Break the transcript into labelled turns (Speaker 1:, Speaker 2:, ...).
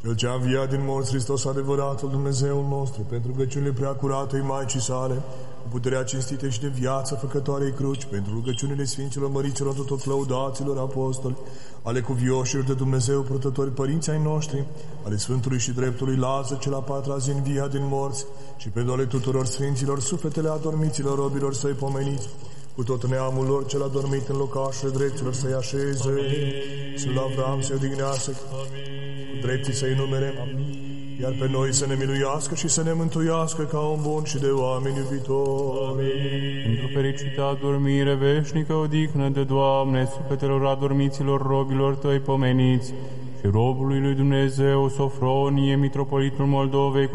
Speaker 1: Cel ce a înviat din morți, Hristos adevăratul Dumnezeul nostru, pentru rugăciunile preacuratei Maicii sale, cu puterea cinstite și de viață făcătoarei cruci, pentru rugăciunile Sfinților Măriților tuturor lăudaților apostoli, ale cuvioșilor de Dumnezeu, protători părinții ai noștri, ale Sfântului și Dreptului Lazar, cel a patra zi înviat din morți, și pentru ale tuturor Sfinților, sufletele adormiților robilor să-i pomeniți, cu tot neamul lor cel adormit în locașurile dreptilor să-i așeze, și la Avram să-i odihnească, cu dreptii să-i numere, iar pe noi să ne miluiască și să ne mântuiască ca un bun și de oameni iubitori.
Speaker 2: Pentru fericită adormire veșnică odihnă de Doamne, sufletelor adormiților robilor tăi pomeniți, și robului lui Dumnezeu Sofronie, mitropolitul Moldovei,